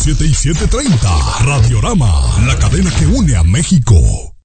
7 y 7:30. Radiorama, la cadena que une a México.